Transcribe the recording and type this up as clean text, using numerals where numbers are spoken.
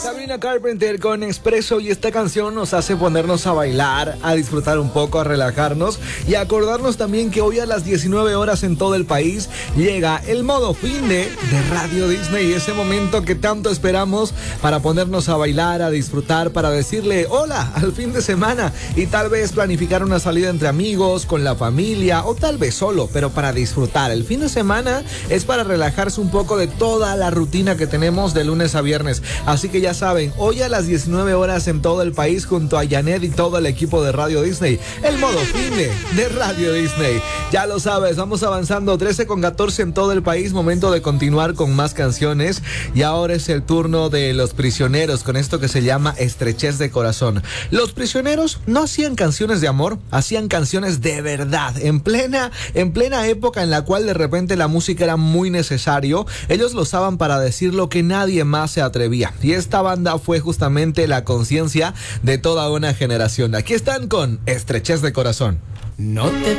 Sabrina Carpenter con Expreso, y esta canción nos hace ponernos a bailar, a disfrutar un poco, a relajarnos y a acordarnos también que hoy a las 19 horas en todo el país llega el modo finde de Radio Disney, ese momento que tanto esperamos para ponernos a bailar, a disfrutar, para decirle hola al fin de semana y tal vez planificar una salida entre amigos, con la familia o tal vez solo, pero para disfrutar. El fin de semana es para relajarse un poco de toda la rutina que tenemos de lunes a viernes, así que ya saben, hoy a las 19 horas en todo el país junto a Janet y todo el equipo de Radio Disney, el modo finde de Radio Disney. Ya lo sabes, vamos avanzando, 13:14 en todo el país, momento de continuar con más canciones y ahora es el turno de Los Prisioneros con esto que se llama Estrechez de Corazón. Los Prisioneros no hacían canciones de amor, hacían canciones de verdad, en plena época en la cual de repente la música era muy necesario, ellos lo usaban para decir lo que nadie más se atrevía, y esta banda fue justamente la conciencia de toda una generación. Aquí están con Estrechez de Corazón. No te